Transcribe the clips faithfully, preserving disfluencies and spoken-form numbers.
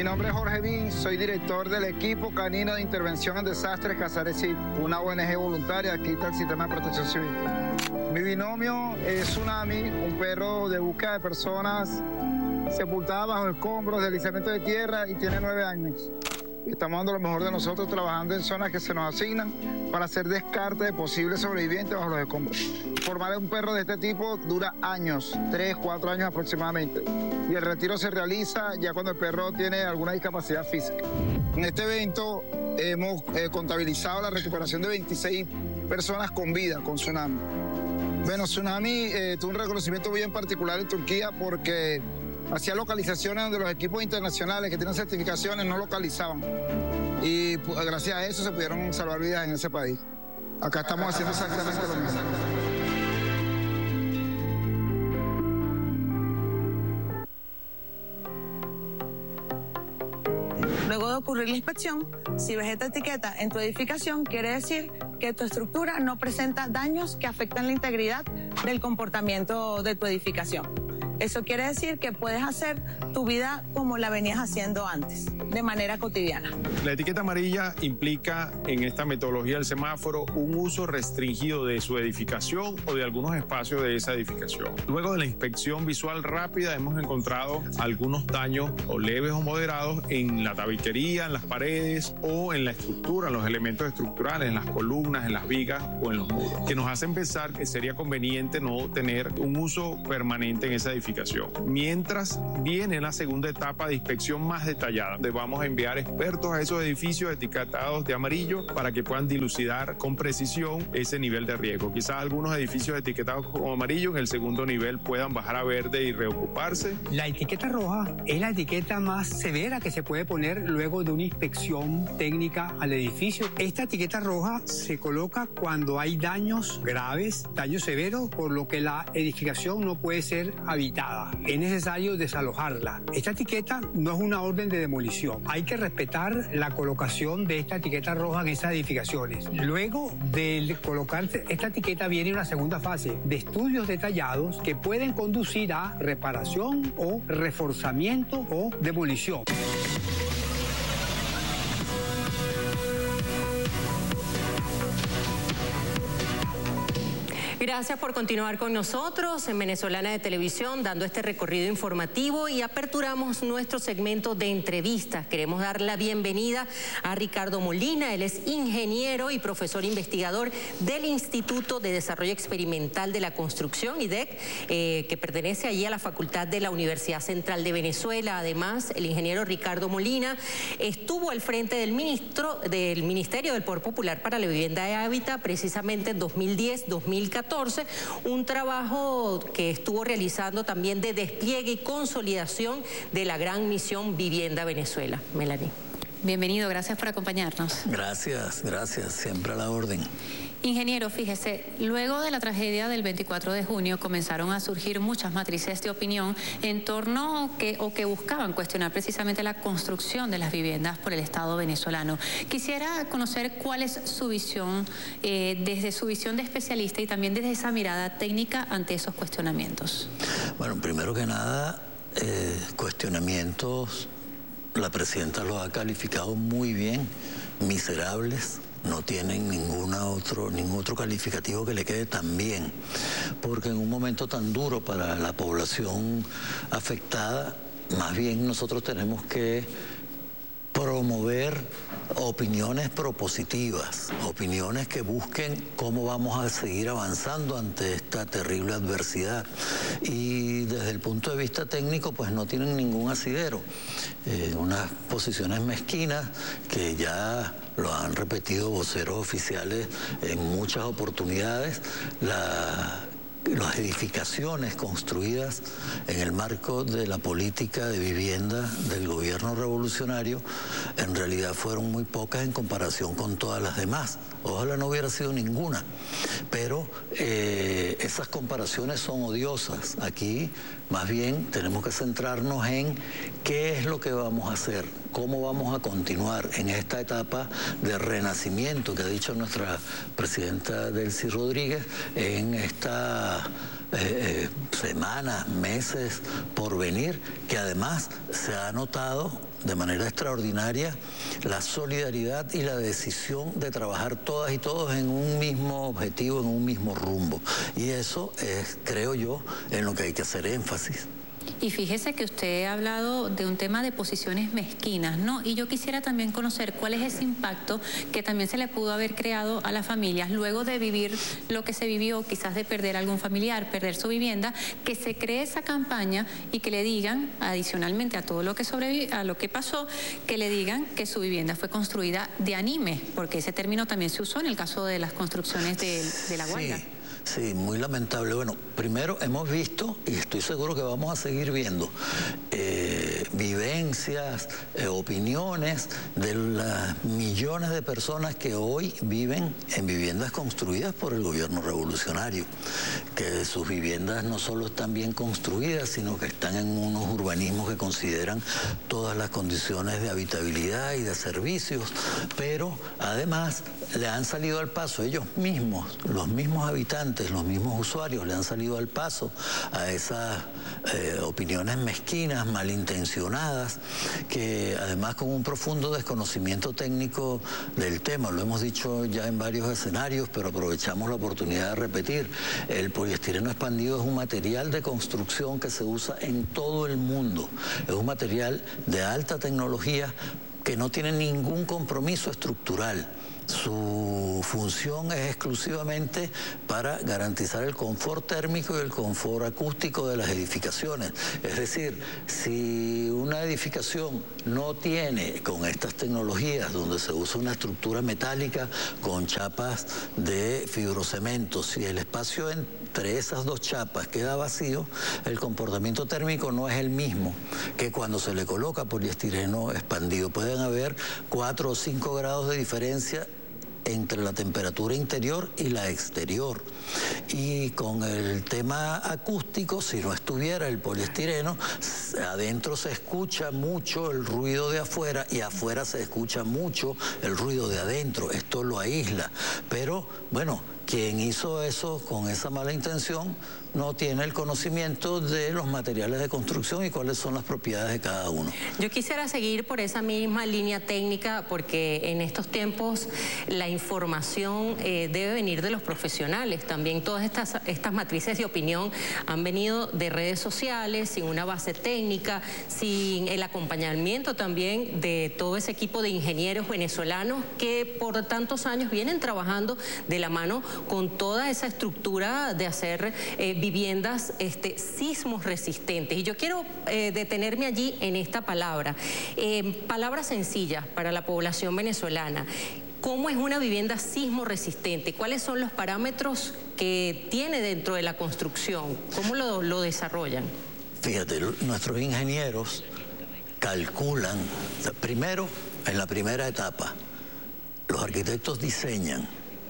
Mi nombre es Jorge Bin, soy director del equipo canino de intervención en desastres Casares, una O N G voluntaria aquí está el sistema de protección civil. Mi binomio es Tsunami, un perro de búsqueda de personas sepultadas bajo escombros, deslizamiento de tierra y tiene nueve años. Estamos dando lo mejor de nosotros trabajando en zonas que se nos asignan para hacer descarte de posibles sobrevivientes bajo los escombros. Formar un perro de este tipo dura años, tres, cuatro años aproximadamente. Y el retiro se realiza ya cuando el perro tiene alguna discapacidad física. En este evento hemos eh, contabilizado la recuperación de veintiséis personas con vida con Tsunami. Bueno, Tsunami eh, tuvo un reconocimiento bien particular en Turquía porque hacía localizaciones donde los equipos internacionales que tienen certificaciones no localizaban. Y pues, gracias a eso se pudieron salvar vidas en ese país. Acá estamos haciendo exactamente lo mismo. Luego de ocurrir la inspección, si ves esta etiqueta en tu edificación, quiere decir que tu estructura no presenta daños que afectan la integridad del comportamiento de tu edificación. Eso quiere decir que puedes hacer tu vida como la venías haciendo antes, de manera cotidiana. La etiqueta amarilla implica en esta metodología del semáforo un uso restringido de su edificación o de algunos espacios de esa edificación. Luego de la inspección visual rápida hemos encontrado algunos daños o leves o moderados en la tabiquería, en las paredes o en la estructura, en los elementos estructurales, en las columnas, en las vigas o en los muros, que nos hacen pensar que sería conveniente no tener un uso permanente en esa edificación. Mientras viene la segunda etapa de inspección más detallada, donde vamos a enviar expertos a esos edificios etiquetados de amarillo para que puedan dilucidar con precisión ese nivel de riesgo. Quizás algunos edificios etiquetados como amarillo en el segundo nivel puedan bajar a verde y reocuparse. La etiqueta roja es la etiqueta más severa que se puede poner luego de una inspección técnica al edificio. Esta etiqueta roja se coloca cuando hay daños graves, daños severos, por lo que la edificación no puede ser habitada. Es necesario desalojarla. Esta etiqueta no es una orden de demolición. Hay que respetar la colocación de esta etiqueta roja en esas edificaciones. Luego de colocar esta etiqueta viene una segunda fase de estudios detallados que pueden conducir a reparación o reforzamiento o demolición. Gracias por continuar con nosotros en Venezolana de Televisión, dando este recorrido informativo, y aperturamos nuestro segmento de entrevistas. Queremos dar la bienvenida a Ricardo Molina. Él es ingeniero y profesor investigador del Instituto de Desarrollo Experimental de la Construcción, I D E C, eh, que pertenece allí a la Facultad de la Universidad Central de Venezuela. Además, el ingeniero Ricardo Molina estuvo al frente del, ministro, del Ministerio del Poder Popular para la Vivienda y Hábitat precisamente en dos mil diez dos mil catorce. Un trabajo que estuvo realizando también de despliegue y consolidación de la gran misión Vivienda Venezuela. Melanie. Bienvenido, gracias por acompañarnos. Gracias, gracias, siempre a la orden. Ingeniero, fíjese, luego de la tragedia del veinticuatro de junio comenzaron a surgir muchas matrices de opinión en torno que, o que buscaban cuestionar precisamente la construcción de las viviendas por el Estado venezolano. Quisiera conocer cuál es su visión, eh, desde su visión de especialista y también desde esa mirada técnica ante esos cuestionamientos. Bueno, primero que nada, eh, cuestionamientos, la presidenta los ha calificado muy bien, miserables. No tienen ninguna otro, ningún otro calificativo que le quede tan bien, porque en un momento tan duro para la población afectada, más bien nosotros tenemos que promover opiniones propositivas, opiniones que busquen cómo vamos a seguir avanzando ante esta terrible adversidad. Y desde el punto de vista técnico, pues no tienen ningún asidero. Eh, unas posiciones mezquinas que ya lo han repetido voceros oficiales en muchas oportunidades. La Las edificaciones construidas en el marco de la política de vivienda del gobierno revolucionario en realidad fueron muy pocas en comparación con todas las demás. Ojalá no hubiera sido ninguna, pero eh, esas comparaciones son odiosas. Aquí más bien tenemos que centrarnos en qué es lo que vamos a hacer, cómo vamos a continuar en esta etapa de renacimiento que ha dicho nuestra presidenta Delcy Rodríguez, en esta eh, semanas, meses por venir, que además se ha notado de manera extraordinaria la solidaridad y la decisión de trabajar todas y todos en un mismo objetivo, en un mismo rumbo. Y eso es, creo yo, en lo que hay que hacer énfasis. Y fíjese que usted ha hablado de un tema de posiciones mezquinas, ¿no? Y yo quisiera también conocer cuál es ese impacto que también se le pudo haber creado a las familias luego de vivir lo que se vivió, quizás de perder algún familiar, perder su vivienda, que se cree esa campaña y que le digan, adicionalmente a todo lo que sobrevive, a lo que pasó, que le digan que su vivienda fue construida de anime, porque ese término también se usó en el caso de las construcciones de, de La Guaira. Sí. Sí, muy lamentable. Bueno, primero hemos visto, y estoy seguro que vamos a seguir viendo, eh, vivencias, eh, opiniones de las millones de personas que hoy viven en viviendas construidas por el gobierno revolucionario, que sus viviendas no solo están bien construidas, sino que están en unos urbanismos que consideran todas las condiciones de habitabilidad y de servicios, pero además le han salido al paso ellos mismos, los mismos habitantes, los mismos usuarios le han salido al paso a esas eh, opiniones mezquinas, malintencionadas, que además con un profundo desconocimiento técnico del tema, lo hemos dicho ya en varios escenarios, pero aprovechamos la oportunidad de repetir, el poliestireno expandido es un material de construcción que se usa en todo el mundo, es un material de alta tecnología que no tiene ningún compromiso estructural. Su función es exclusivamente para garantizar el confort térmico y el confort acústico de las edificaciones. Es decir, si una edificación no tiene con estas tecnologías donde se usa una estructura metálica con chapas de fibrocemento, si el espacio entre esas dos chapas queda vacío, el comportamiento térmico no es el mismo que cuando se le coloca poliestireno expandido. Pueden haber cuatro o cinco grados de diferencia entre la temperatura interior y la exterior. Y con el tema acústico, si no estuviera el poliestireno, adentro se escucha mucho el ruido de afuera y afuera se escucha mucho el ruido de adentro. Esto lo aísla. Pero, bueno, quien hizo eso con esa mala intención no tiene el conocimiento de los materiales de construcción y cuáles son las propiedades de cada uno. Yo quisiera seguir por esa misma línea técnica porque en estos tiempos la información eh, debe venir de los profesionales. También todas estas, estas matrices de opinión han venido de redes sociales, sin una base técnica, sin el acompañamiento también de todo ese equipo de ingenieros venezolanos que por tantos años vienen trabajando de la mano con toda esa estructura de hacer eh, viviendas este, sismos resistentes. Y yo quiero eh, detenerme allí en esta palabra. Eh, palabra sencilla para la población venezolana. ¿Cómo es una vivienda sismo resistente? ¿Cuáles son los parámetros que tiene dentro de la construcción? ¿Cómo lo, lo desarrollan? Fíjate, nuestros ingenieros calculan, primero, en la primera etapa, los arquitectos diseñan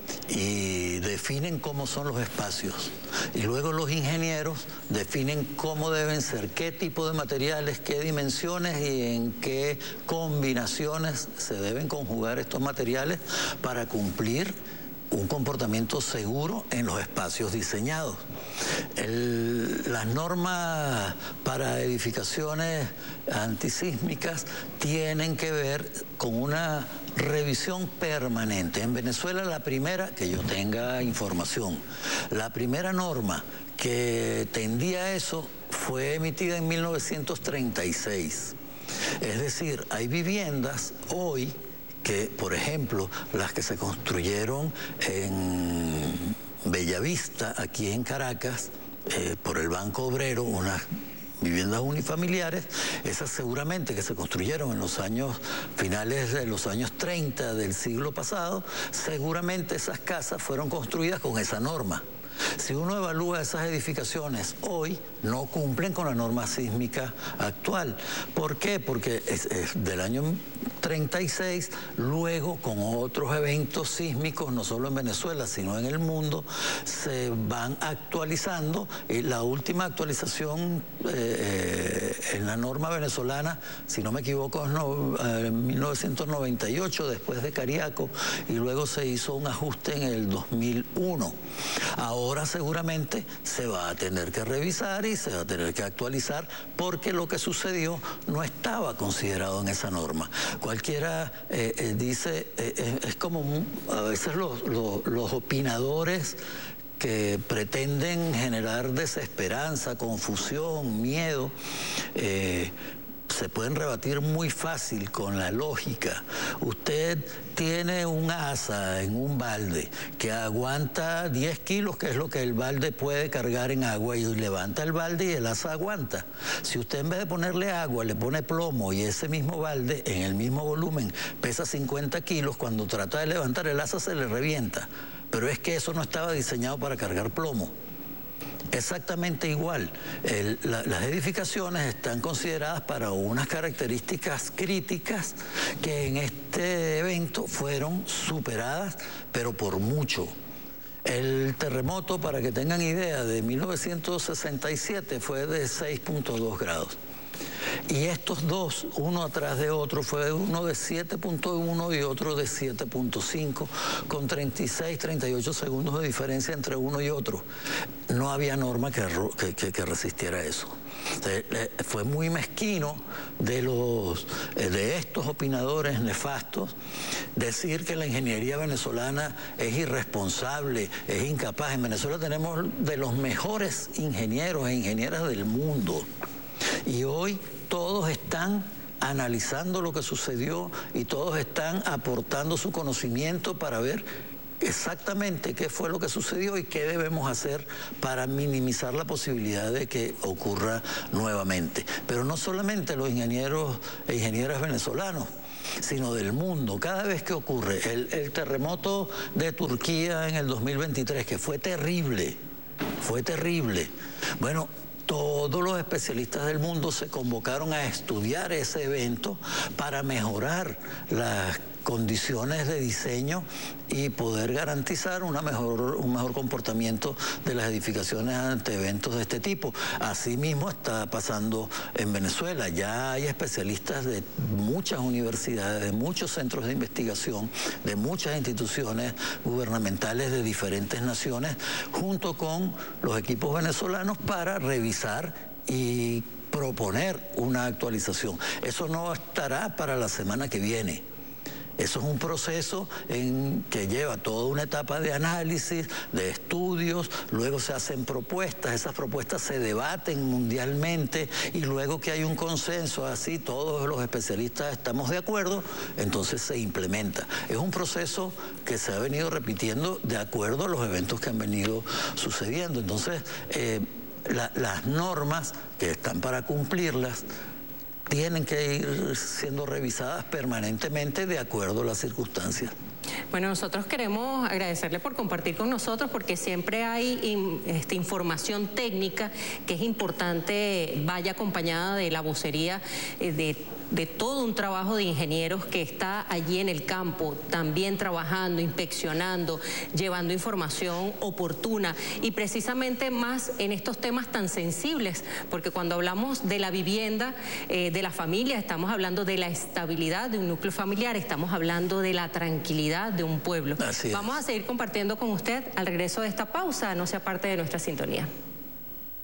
y definen cómo son los espacios. Y luego los ingenieros definen cómo deben ser, qué tipo de materiales, qué dimensiones y en qué combinaciones se deben conjugar estos materiales para cumplir un comportamiento seguro en los espacios diseñados. El, las normas para edificaciones antisísmicas tienen que ver con una revisión permanente. En Venezuela la primera, que yo tenga información, la primera norma que tendía a eso fue emitida en mil novecientos treinta y seis. Es decir, hay viviendas hoy que, por ejemplo, las que se construyeron en Bellavista, aquí en Caracas, eh, por el Banco Obrero, unas viviendas unifamiliares, esas seguramente que se construyeron en los años finales de los años treinta del siglo pasado, seguramente esas casas fueron construidas con esa norma. Si uno evalúa esas edificaciones hoy, no cumplen con la norma sísmica actual. ¿Por qué? Porque es, es del año treinta y seis, luego con otros eventos sísmicos, no solo en Venezuela, sino en el mundo, se van actualizando. Y la última actualización eh, en la norma venezolana, si no me equivoco, es no, eh, mil novecientos noventa y ocho, después de Cariaco, y luego se hizo un ajuste en el dos mil uno. Ahora seguramente se va a tener que revisar y se va a tener que actualizar, porque lo que sucedió no estaba considerado en esa norma. Cualquiera eh, eh, dice, eh, es como a veces los, los, los opinadores que pretenden generar desesperanza, confusión, miedo, eh, se pueden rebatir muy fácil con la lógica. Usted tiene un asa en un balde que aguanta diez kilos, que es lo que el balde puede cargar en agua, y levanta el balde y el asa aguanta. Si usted en vez de ponerle agua le pone plomo y ese mismo balde en el mismo volumen pesa cincuenta kilos, cuando trata de levantar el asa se le revienta. Pero es que eso no estaba diseñado para cargar plomo. Exactamente igual, el, la, las edificaciones están consideradas para unas características críticas que en este evento fueron superadas, pero por mucho. El terremoto, para que tengan idea, de mil novecientos sesenta y siete fue de seis punto dos grados. Y estos dos, uno atrás de otro, fue uno de siete punto uno y otro de siete punto cinco, con treinta y seis, treinta y ocho segundos de diferencia entre uno y otro. No había norma que, que, que resistiera eso. Fue muy mezquino de, los, de estos opinadores nefastos decir que la ingeniería venezolana es irresponsable, es incapaz. En Venezuela tenemos de los mejores ingenieros e ingenieras del mundo. Y hoy todos están analizando lo que sucedió y todos están aportando su conocimiento para ver exactamente qué fue lo que sucedió y qué debemos hacer para minimizar la posibilidad de que ocurra nuevamente. Pero no solamente los ingenieros e ingenieras venezolanos, sino del mundo. Cada vez que ocurre el, el terremoto de Turquía en el dos mil veintitrés, que fue terrible, fue terrible. Bueno, todos los especialistas del mundo se convocaron a estudiar ese evento para mejorar las condiciones de diseño y poder garantizar una mejor, un mejor comportamiento de las edificaciones ante eventos de este tipo. Asimismo está pasando en Venezuela. Ya hay especialistas de muchas universidades, de muchos centros de investigación, de muchas instituciones gubernamentales de diferentes naciones, junto con los equipos venezolanos para revisar y proponer una actualización. Eso no estará para la semana que viene. Eso es un proceso en que lleva toda una etapa de análisis, de estudios, luego se hacen propuestas, esas propuestas se debaten mundialmente y luego que hay un consenso, así todos los especialistas estamos de acuerdo, entonces se implementa. Es un proceso que se ha venido repitiendo de acuerdo a los eventos que han venido sucediendo. Entonces, eh, la, las normas que están para cumplirlas tienen que ir siendo revisadas permanentemente de acuerdo a las circunstancias. Bueno, nosotros queremos agradecerle por compartir con nosotros, porque siempre hay in, este, información técnica que es importante, vaya acompañada de la vocería eh, de de todo un trabajo de ingenieros que está allí en el campo, también trabajando, inspeccionando, llevando información oportuna y precisamente más en estos temas tan sensibles, porque cuando hablamos de la vivienda, eh, de la familia, estamos hablando de la estabilidad de un núcleo familiar, estamos hablando de la tranquilidad de un pueblo. Así es. Vamos a seguir compartiendo con usted al regreso de esta pausa, no sea parte de nuestra sintonía.